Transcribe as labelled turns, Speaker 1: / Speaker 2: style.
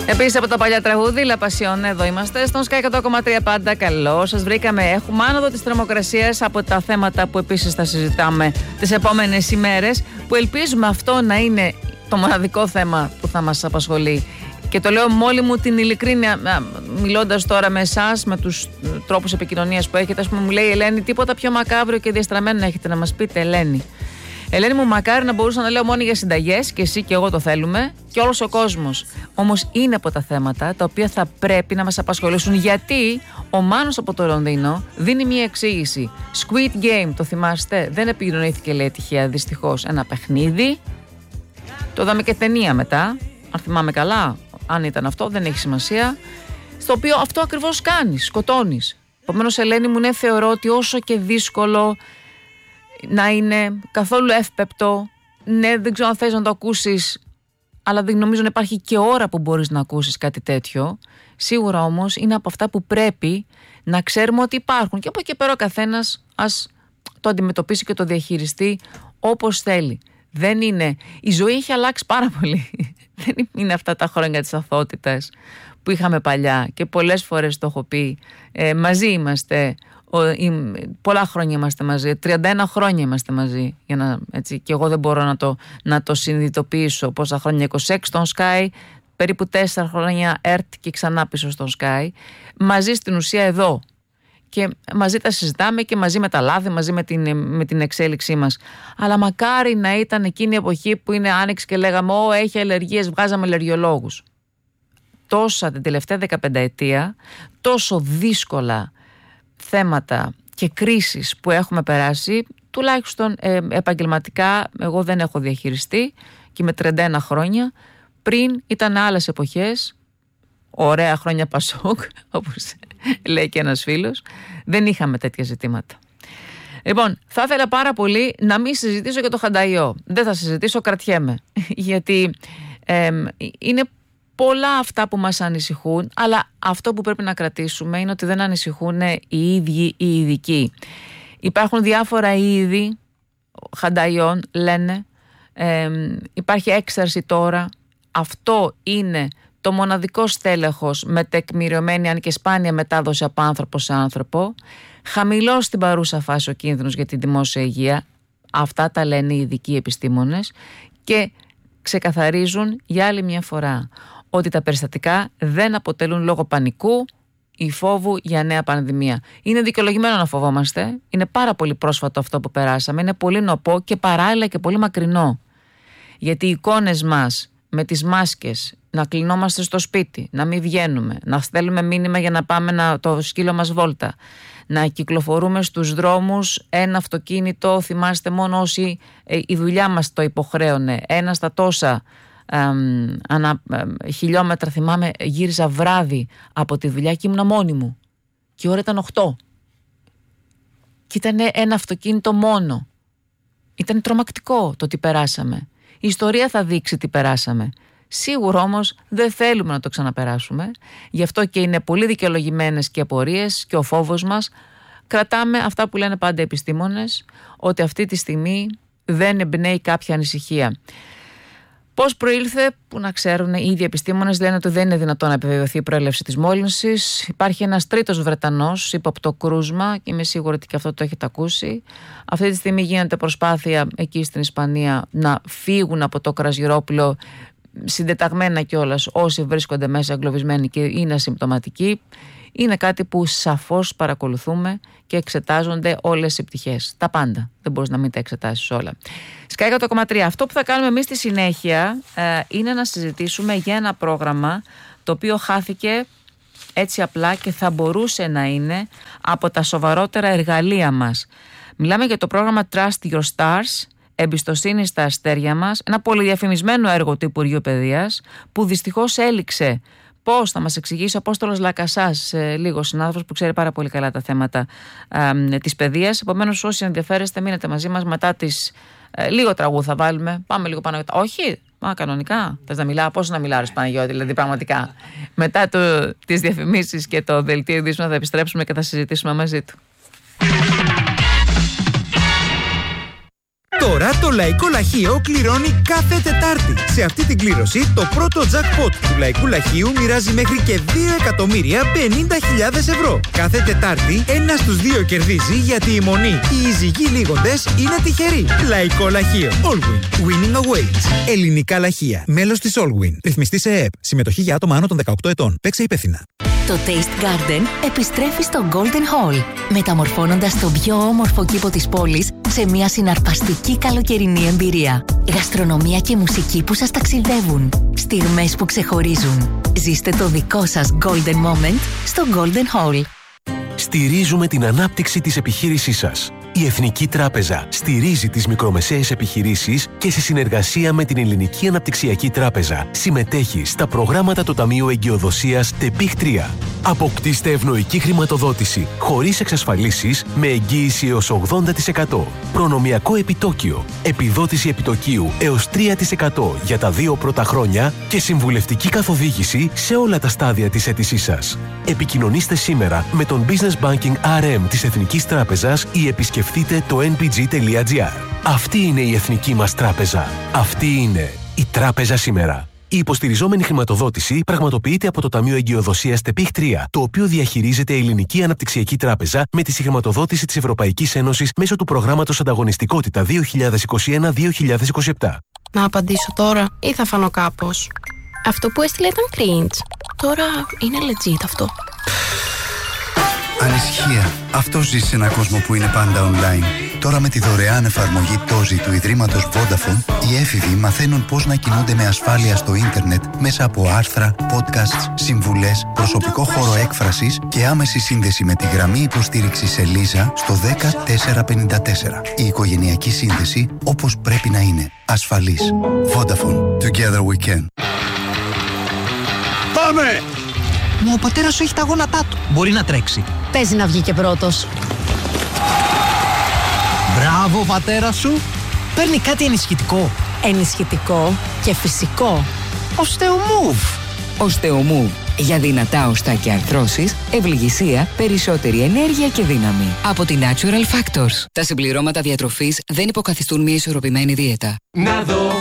Speaker 1: Επίσης από τα παλιά τραγούδι, La Pasión, εδώ είμαστε στον Sky 100,3 πάντα. Καλό σας βρήκαμε. Έχουμε άνοδο της τρομοκρασίας από τα θέματα που επίσης θα συζητάμε τις επόμενες ημέρες, που ελπίζουμε αυτό να είναι το μοναδικό θέμα που θα μας απασχολεί. Και το λέω με όλη μου την ειλικρίνεια, μιλώντας τώρα με εσάς, με τους τρόπους επικοινωνίας που έχετε. Ας πούμε, μου λέει η Ελένη, τίποτα πιο μακάβριο και διαστραμμένο έχετε να μας πείτε, Ελένη? Ελένη μου, μακάρι να μπορούσα να λέω μόνο για συνταγές, και εσύ και εγώ το θέλουμε, και όλος ο κόσμος. Όμως είναι από τα θέματα τα οποία θα πρέπει να μας απασχολήσουν, γιατί ο Μάνος από το Λονδίνο δίνει μια εξήγηση. Squid Game, το θυμάστε? Δεν επικοινωνήθηκε, λέει, τυχαία, δυστυχώς. Ένα παιχνίδι. Το είδαμε και ταινία μετά, αν θυμάμαι καλά. Αν ήταν αυτό, δεν έχει σημασία. Στο οποίο αυτό ακριβώς κάνεις, σκοτώνεις. Επομένως, Ελένη μου, ναι, θεωρώ ότι όσο και δύσκολο να είναι, καθόλου εύπεπτο, ναι, δεν ξέρω αν θες να το ακούσεις, αλλά δεν νομίζω να υπάρχει και ώρα που μπορείς να ακούσεις κάτι τέτοιο. Σίγουρα όμως είναι από αυτά που πρέπει να ξέρουμε ότι υπάρχουν, και από εκεί πέρα ο καθένας ας το αντιμετωπίσει και το διαχειριστεί όπως θέλει. Δεν είναι. Η ζωή έχει αλλάξει πάρα πολύ. Δεν είναι αυτά τα χρόνια της αθωότητας που είχαμε παλιά, και πολλές φορές το έχω πει. Μαζί είμαστε. Πολλά χρόνια είμαστε μαζί. 31 χρόνια είμαστε μαζί. Έτσι, και εγώ δεν μπορώ να το συνειδητοποιήσω. Πόσα χρόνια? 26 στον Sky, περίπου 4 χρόνια ΕΡΤ και ξανά πίσω στον Sky. Μαζί στην ουσία εδώ. Και μαζί τα συζητάμε και μαζί με τα λάθη, μαζί με την εξέλιξή μας. Αλλά μακάρι να ήταν εκείνη η εποχή που είναι άνοιξη και λέγαμε έχει αλλεργίες, βγάζαμε αλλεργιολόγους. Τόσα την τελευταία 15 ετία, τόσο δύσκολα θέματα και κρίσεις που έχουμε περάσει, τουλάχιστον επαγγελματικά εγώ δεν έχω διαχειριστεί, και με 31 χρόνια. Πριν ήταν άλλες εποχές, ωραία χρόνια Πασόκ, όπως λέει και ένας φίλος, δεν είχαμε τέτοια ζητήματα. Λοιπόν, θα ήθελα πάρα πολύ να μην συζητήσω για το Χανταϊό. Δεν θα συζητήσω, κρατιέμαι. Γιατί είναι πολλά αυτά που μας ανησυχούν, αλλά αυτό που πρέπει να κρατήσουμε είναι ότι δεν ανησυχούν οι ίδιοι οι ειδικοί. Υπάρχουν διάφορα είδη Χανταϊών, λένε. Υπάρχει έξαρση τώρα. Αυτό είναι το μοναδικό στέλεχος με τεκμηριωμένη, αν και σπάνια, μετάδοση από άνθρωπο σε άνθρωπο. Χαμηλός στην παρούσα φάση ο κίνδυνος για την δημόσια υγεία. Αυτά τα λένε οι ειδικοί επιστήμονες, και ξεκαθαρίζουν για άλλη μια φορά ότι τα περιστατικά δεν αποτελούν λόγο πανικού ή φόβου για νέα πανδημία. Είναι δικαιολογημένο να φοβόμαστε. Είναι πάρα πολύ πρόσφατο αυτό που περάσαμε. Είναι πολύ νοπό και παράλληλα και πολύ μακρινό. Γιατί οι εικόνες μας με τις μάσκες, να κλεινόμαστε στο σπίτι, να μην βγαίνουμε, να στέλνουμε μήνυμα για να πάμε το σκύλο μας βόλτα, να κυκλοφορούμε στους δρόμους ένα αυτοκίνητο, θυμάστε, μόνο όσοι η δουλειά μας το υποχρέωνε, ένα στα τόσα χιλιόμετρα. Θυμάμαι, γύριζα βράδυ από τη δουλειά και ήμουνα μόνη μου και η ώρα ήταν 8 και ήταν ένα αυτοκίνητο μόνο. Ήταν τρομακτικό το τι περάσαμε. Η ιστορία θα δείξει τι περάσαμε. Σίγουρα όμως δεν θέλουμε να το ξαναπεράσουμε. Γι' αυτό και είναι πολύ δικαιολογημένες και απορίες και ο φόβος μας. Κρατάμε αυτά που λένε πάντα οι επιστήμονες, ότι αυτή τη στιγμή δεν εμπνέει κάποια ανησυχία. Πώς προήλθε, που να ξέρουν οι ίδιοι επιστήμονες, λένε ότι δεν είναι δυνατόν να επιβεβαιωθεί η προέλευση της μόλυνσης. Υπάρχει ένας τρίτος Βρετανός ύποπτο κρούσμα και είμαι σίγουρη ότι και αυτό το έχετε ακούσει. Αυτή τη στιγμή γίνεται προσπάθεια εκεί στην Ισπανία να φύγουν από το κρασγερόπλο συντεταγμένα κιόλας όσοι βρίσκονται μέσα εγκλωβισμένοι και είναι ασυμπτωματικοί. Είναι κάτι που σαφώς παρακολουθούμε και εξετάζονται όλες οι πτυχές. Τα πάντα. Δεν μπορείς να μην τα εξετάσεις όλα. Sky 100,3. Αυτό που θα κάνουμε εμείς στη συνέχεια είναι να συζητήσουμε για ένα πρόγραμμα το οποίο χάθηκε έτσι απλά και θα μπορούσε να είναι από τα σοβαρότερα εργαλεία μας. Μιλάμε για το πρόγραμμα Trust Your Stars, εμπιστοσύνη στα αστέρια μας, ένα πολυδιαφημισμένο έργο του Υπουργείου Παιδείας που δυστυχώς έληξε. Πώς θα μας εξηγήσει ο Απόστολος Λακασάς, λίγο συνάδελφος που ξέρει πάρα πολύ καλά τα θέματα της παιδείας. Επομένως, όσοι ενδιαφέρεστε, μείνετε μαζί μας μετά τις. Λίγο τραγούδι θα βάλουμε. Πάμε λίγο πάνω. Όχι, κανονικά. Θες να μιλάω, πώς να μιλάω, Παναγιώτη, δηλαδή πραγματικά. Μετά τις διαφημίσεις και το δελτίο ειδήσεων θα επιστρέψουμε και θα συζητήσουμε μαζί του.
Speaker 2: Το Τώρα το Λαϊκό Λαχείο κληρώνει κάθε Τετάρτη. Σε αυτή την κλήρωση το πρώτο jackpot του Λαϊκού Λαχείου μοιράζει μέχρι και 2.050.000 ευρώ. Κάθε Τετάρτη ένας στους δύο κερδίζει, γιατί η μονή, οι ζυγοί λίγοντες είναι τυχεροί. Λαϊκό Λαχείο. Allwin. Winning awaits. Ελληνικά Λαχεία. Μέλος της Allwin. Ρυθμιστή σε ΕΕΠ. Συμμετοχή για άτομα άνω των 18 ετών. Παίξε υπεύθυνα.
Speaker 3: Το Taste Garden επιστρέφει στο Golden Hall, μεταμορφώνοντας τον πιο όμορφο κήπο της πόλης σε μια συναρπαστική καλοκαιρινή εμπειρία. Γαστρονομία και μουσική που σας ταξιδεύουν. Στιγμές που ξεχωρίζουν. Ζήστε το δικό σας Golden Moment στο Golden Hall.
Speaker 4: Στηρίζουμε την ανάπτυξη της επιχείρησής σας. Η Εθνική Τράπεζα στηρίζει τις μικρομεσαίες επιχειρήσεις και σε συνεργασία με την Ελληνική Αναπτυξιακή Τράπεζα συμμετέχει στα προγράμματα του Ταμείου Εγκυοδοσίας ΤΕΠΙΧ 3. Αποκτήστε ευνοϊκή χρηματοδότηση χωρίς εξασφαλίσεις με εγγύηση έως 80%. Προνομιακό επιτόκιο, επιδότηση επιτοκίου έως 3% για τα 2 πρώτα χρόνια και συμβουλευτική καθοδήγηση σε όλα τα στάδια της αίτησής σας. Επικοινωνήστε σήμερα με τον Business Banking RM της Εθνικής Τράπεζας ή επισκεφτείτε το npg.gr. Αυτή είναι η Εθνική μας Τράπεζα. Αυτή είναι η Τράπεζα σήμερα. Η υποστηριζόμενη χρηματοδότηση πραγματοποιείται από το Ταμείο Εγκυοδοσίας ΤΕΠΙΧ 3, το οποίο διαχειρίζεται η Ελληνική Αναπτυξιακή Τράπεζα με τη συγχρηματοδότηση της Ευρωπαϊκής Ένωσης μέσω του προγράμματος Ανταγωνιστικότητα 2021-2027.
Speaker 5: Να απαντήσω τώρα ή θα φανώ κάπως? Αυτό που έστειλε ήταν cringe. Τώρα είναι legit αυτό.
Speaker 6: Ανησυχία. Αυτό ζει σε έναν κόσμο που είναι πάντα online. Τώρα με τη δωρεάν εφαρμογή Tozi του Ιδρύματος Vodafone, οι έφηβοι μαθαίνουν πώς να κινούνται με ασφάλεια στο ίντερνετ μέσα από άρθρα, podcasts, συμβουλές, προσωπικό χώρο έκφρασης και άμεση σύνδεση με τη γραμμή υποστήριξης Ελίζα στο 10454. Η οικογενειακή σύνδεση όπως πρέπει να είναι. Ασφαλής. Vodafone. Together we can.
Speaker 7: Πάμε! Μα ο πατέρας σου έχει τα γόνατά του. Μπορεί να τρέξει.
Speaker 8: Παίζει να βγει και πρώτος.
Speaker 7: Μπράβο, πατέρα σου. Παίρνει κάτι ενισχυτικό.
Speaker 8: Ενισχυτικό και φυσικό.
Speaker 7: Οστεομούβ.
Speaker 9: Οστεομούβ. Για δυνατά οστά και αρθρώσεις, ευληγησία, περισσότερη ενέργεια και δύναμη. Από τη Natural Factors. Τα συμπληρώματα διατροφής δεν υποκαθιστούν μια ισορροπημένη δίαιτα. Να δω.